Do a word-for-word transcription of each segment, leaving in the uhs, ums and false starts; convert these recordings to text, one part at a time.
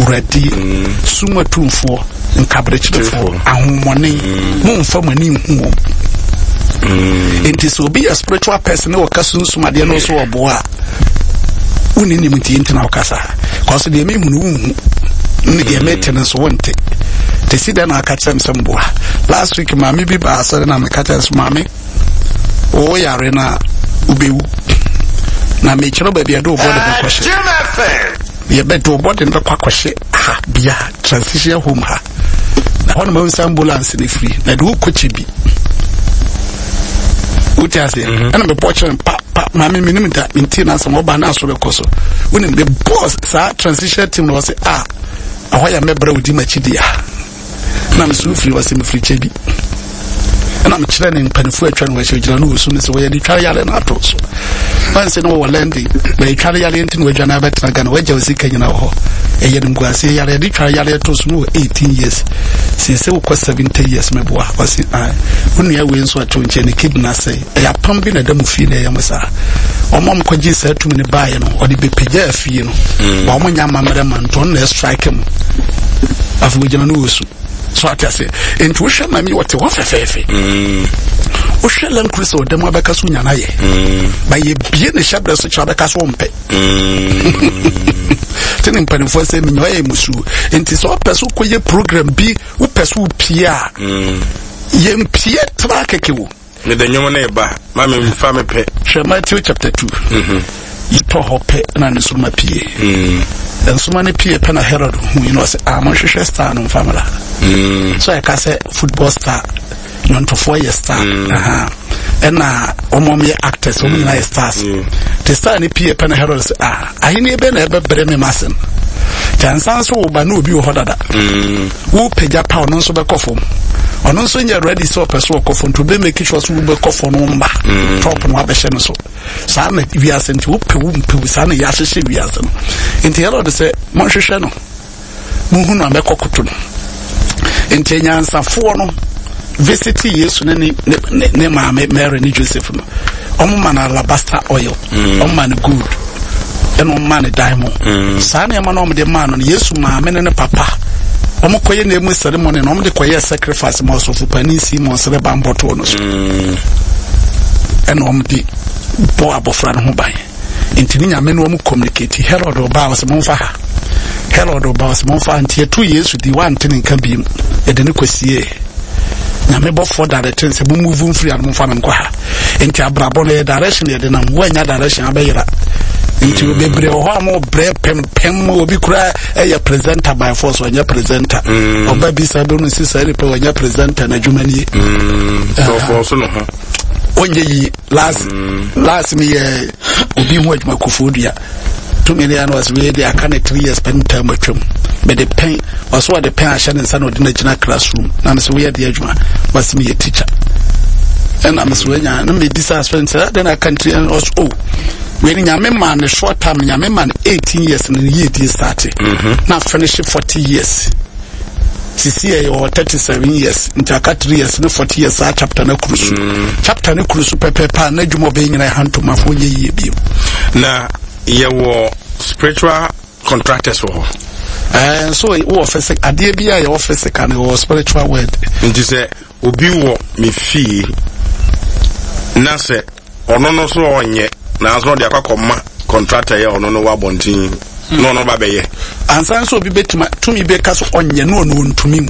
ready suma tumfo nkabrechefo ahomone mumfa mani hu it is will be a spiritual person who kasun sumade no so oboa unini mti intina okasa cause de memu no hu ni de maintenance wonte te sida na akacha msamboa last week mami bi ba asore na mekacha mami o yare na ubewu na me chiro ba bia do body be kwashe ye be do body be kwashe ha bia transition home ha na hono ma ambulance ni free na do kochi bi uti ase ana me poche pa pa mami minimum ta mintina so mo ba na so be koso woni be boss sa transition team no say ah ahoya mebra udi machidia na msu free wase me free chebi ana me kire ne mpanifu atwa no wase gira no wosu ne se wo ye di tware yale na atoso fanse no wo landing be tware yale ntin wo dwana betra ga na waje wasi kanyina ho e ye dum gwase yale di tware yale to so no eighteen years since wo ko seventy years me boa wasi ah unu ya we nso atwo nche ne kidna say ya pam bi na da mu fi na ya musa omom ko ji sa tumi ne baaye no odi be peja afie no ba omo nya mamere man to na strike mu afu gina no wosu so atase intuition mami wote wo fefefe mm o shelan kristo dem abaka so nya na ye mm ba ye bie ne shabra so cha abaka so mpe mm tini mpanifo se mi nyoye musu enti so peso koye program bi wo peso pia mm ye mpie tra kekewo ne de nyomo na eba mami mfa me pe Matthew chapter two mhm ito hope na ne so ma pie mm and so many pie pe na Herod who you know say ah mo hwehwe star no family mm so I can say football star non to four years star aha ena omomye actors omo na stars the star ni pie pe na Herod say ah ahini ebe na ebe bere me masen chansan so ba na obi wo hodada mm wo peja pa no so be kofom ono so nya ready so person kofom to be make sure so be kofom no mba top no abehye no so sa na wi asenti wo pe wo mpe sa na ya hyehye wi asen enti Herod say mo hwehwe no mo hu no abekokoto no enti nyansafo no visit Yesu ne ne ne Mama Mary ni Joseph no omo man alabaster oil omo man good eno man diamond sa na ma no omo de man no Yesu Mama ne ne papa omo koye na emu ceremony no omo de koye sacrifice mo so fupanisi mo sere bamboto no so eno omo di bo abofra no ho ban intini nyame no omo communicate Herod oba was mo fa ha Herod oba was mo fa antie tu Yesu di wan tin nka biem e de ne kwasie nyame bo for direction se mu move free and mo fa nam kwa ha enti abrabo no direction e de na mo anya direction abayira enti obebre ho amo bre pem pem obi kura e ya presenter by force wanya presenter oba bi sabe no sisa re pe wanya presenter na jumani so force no ha onye yi last last me obi hu aduma kofodia two million was we dey akane three years spend time atwam but the pen was what the pen asha ne nsa no de na gina classroom na me so we dey adwuma was me a teacher and am so nya na me bisa spend then I country and also oh we nyame man short time nyame man eighteen years in year dey start na finish forty years sisi e o thirty-seven years ntaka three years no forty years a chapter na krusu chapter na krusu pepepa na dwumo be nyina hanto mafo ye ye bi na ye wo spiritual contractors wo eh so wo office ade bia ye office kan wo spiritual word nti se obi wo me fi na se ono no so onye na so de akakoma contractor ye ono no wa bontin no no ba be ye ansan so obi betima tumi be kaso onye no no ntumi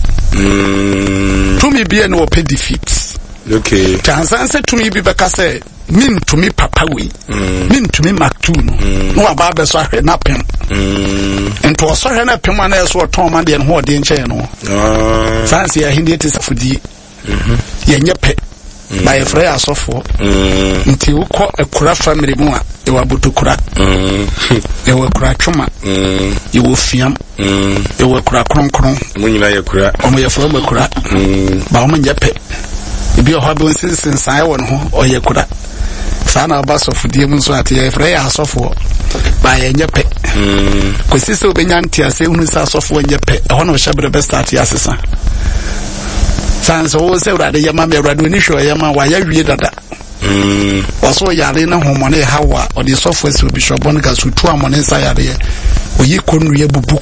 mm tumi be no pe defeat okay ansan se tumi bi be kase min tumi papa we min tumi maktu no no aba be so ahwe na pem mm ento so hwe na pem na so ton man de no de nche no ah fancy ya hindi ete safudi mhm ye nyepe by a free asofo mm nti ukọ ekura family mu a e wa botokura mm e wa kura twoma mm e wo fiam mm e wa kura kronkron mu nyina ye kura omo ye fo kura mm ba omo nyepe e bi o ha bo sinsin sai won ho o ye kura sana ba sofudie mu so ate ye free asofo ba ye nyepe mm ko sisi obenya ntia se unu sa asofo nyepe e ho no hyebre be start ya sesa sans o se urade yama me urade ni hwo yama wa ya wie dada mm waso yare na homone hawa o de sofo se obi shobon ga su tu amone sa yare oyi konu ye bubu